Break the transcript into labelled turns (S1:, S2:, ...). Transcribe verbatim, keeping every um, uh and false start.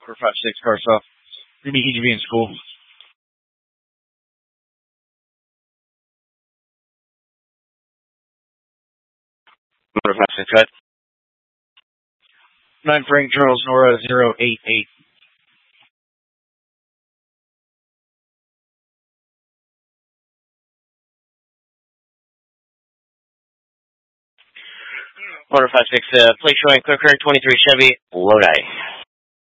S1: Four five six car stop. You need to be in school. Motor five six cut. Nine Frank Charles Nora zero eight eight. Motor five six uh plate showing clear clear twenty three Chevy Lodi.